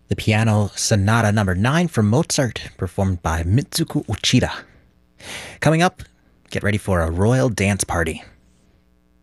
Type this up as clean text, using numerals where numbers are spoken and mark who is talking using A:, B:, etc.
A: The Piano Sonata Number 9 from Mozart, performed by Mitsuko Uchida. Coming up, get ready for a royal dance party.